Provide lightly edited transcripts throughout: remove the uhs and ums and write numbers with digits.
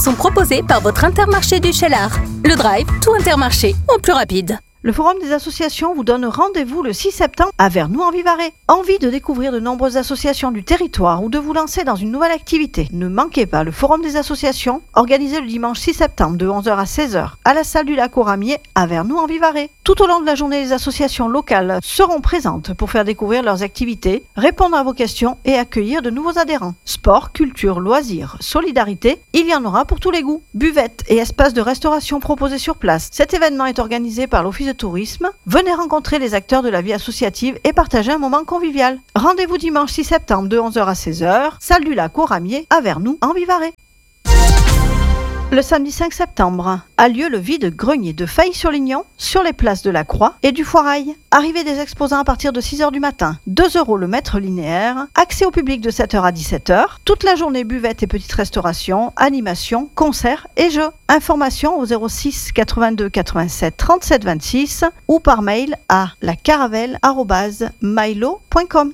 sont proposés par votre Intermarché du Cheylard. Le Drive, tout Intermarché, en plus rapide. Le Forum des associations vous donne rendez-vous le 6 septembre à Vernoux-en-Vivarais. Envie de découvrir de nombreuses associations du territoire ou de vous lancer dans une nouvelle activité? Ne manquez pas le Forum des associations, organisé le dimanche 6 septembre de 11h à 16h à la salle du Lac aux Ramiers à Vernoux-en-Vivarais. Tout au long de la journée, les associations locales seront présentes pour faire découvrir leurs activités, répondre à vos questions et accueillir de nouveaux adhérents. Sport, culture, loisirs, solidarité, il y en aura pour tous les goûts. Buvettes et espaces de restauration proposés sur place. Cet événement est organisé par l'Office de tourisme. Venez rencontrer les acteurs de la vie associative et partager un moment convivial. Rendez-vous dimanche 6 septembre de 11h à 16h, salle du Lac aux Ramiers à Vernoux-en-Vivarais. Le samedi 5 septembre a lieu le vide-grenier de Failly-sur-Lignon sur les places de la Croix et du Foirail. Arrivée des exposants à partir de 6h du matin, 2 € le mètre linéaire, accès au public de 7h à 17h, toute la journée buvette et petite restauration, animation, concerts et jeux. Informations au 06 82 87 37 26 ou par mail à lacaravelle@milo.com.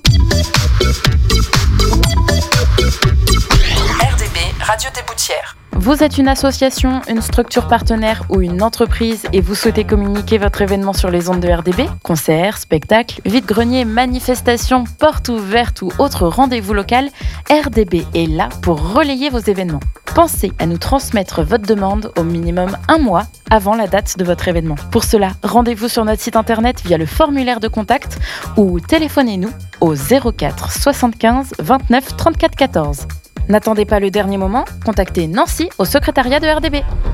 RDB, Radio des Boutières. Vous êtes une association, une structure partenaire ou une entreprise et vous souhaitez communiquer votre événement sur les ondes de RDB? Concerts, spectacles, vide-grenier, manifestations, portes ouvertes ou autres rendez-vous local, RDB est là pour relayer vos événements. Pensez à nous transmettre votre demande au minimum 1 mois avant la date de votre événement. Pour cela, rendez-vous sur notre site internet via le formulaire de contact ou téléphonez-nous au 04 75 29 34 14. N'attendez pas le dernier moment, contactez Nancy au secrétariat de RDB.